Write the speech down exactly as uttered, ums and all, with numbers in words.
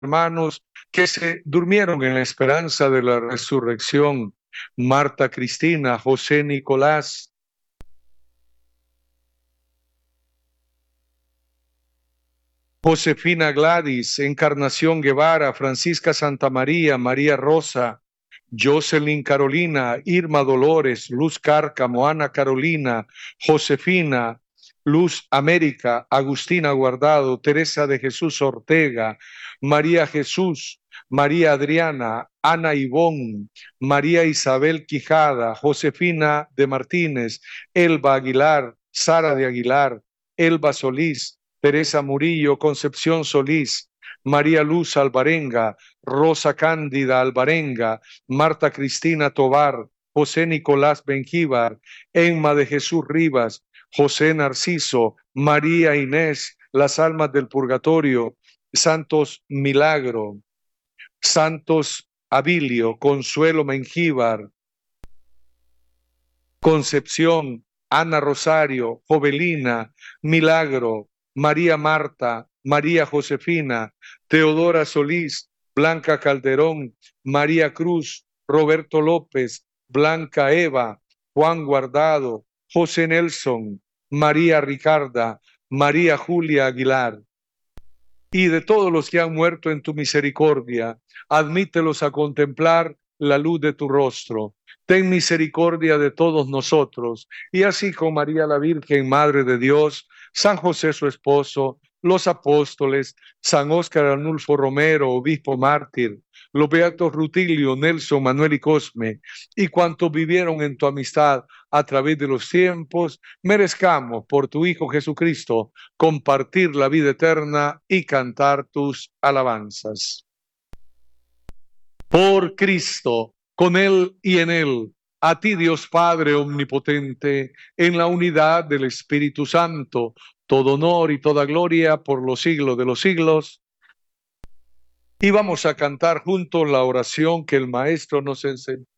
hermanos que se durmieron en la esperanza de la resurrección: Marta Cristina, José Nicolás, Josefina Gladys, Encarnación Guevara, Francisca Santamaría, María Rosa, Jocelyn Carolina, Irma Dolores, Luz Cárcamo, Ana Carolina, Josefina, Luz América, Agustina Guardado, Teresa de Jesús Ortega, María Jesús, María Adriana, Ana Ivón, María Isabel Quijada, Josefina de Martínez, Elba Aguilar, Sara de Aguilar, Elba Solís, Teresa Murillo, Concepción Solís, María Luz Alvarenga, Rosa Cándida Alvarenga, Marta Cristina Tobar, José Nicolás Benjíbar, Emma de Jesús Rivas, José Narciso, María Inés, las almas del purgatorio, Santos Milagro, Santos Abilio, Consuelo Mengíbar, Concepción, Ana Rosario, Jovelina, Milagro, María Marta, María Josefina, Teodora Solís, Blanca Calderón, María Cruz, Roberto López, Blanca Eva, Juan Guardado, José Nelson, María Ricarda, María Julia Aguilar. Y de todos los que han muerto en tu misericordia, admítelos a contemplar la luz de tu rostro. Ten misericordia de todos nosotros, y así con María la Virgen, Madre de Dios, San José su esposo, los apóstoles, San Óscar Arnulfo Romero, obispo mártir, los beatos Rutilio, Nelson, Manuel y Cosme, y cuantos vivieron en tu amistad a través de los tiempos, merezcamos por tu Hijo Jesucristo compartir la vida eterna y cantar tus alabanzas. Por Cristo, con Él y en Él, a ti Dios Padre omnipotente, en la unidad del Espíritu Santo, todo honor y toda gloria por los siglos de los siglos. Y vamos a cantar juntos la oración que el Maestro nos enseñó.